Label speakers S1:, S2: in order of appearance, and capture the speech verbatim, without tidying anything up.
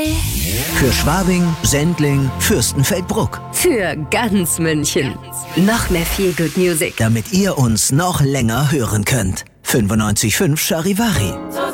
S1: Für Schwabing, Sendling, Fürstenfeldbruck.
S2: Für ganz München. Noch mehr Feel Good Music.
S1: Damit ihr uns noch länger hören könnt. fünfundneunzig Komma fünf Charivari.